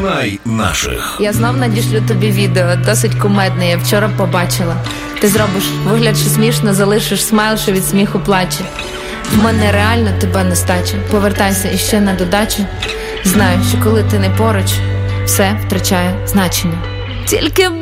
Знай наших. Я знов надішлю тобі відео, досить кумедне, я вчора побачила. Ти зробиш вигляд, що смішно, залишиш смайл, що від сміху плаче. В мене реально тебе нестача. Повертайся іще на додачу. Знаю, що коли ти не поруч, все втрачає значення. Тільки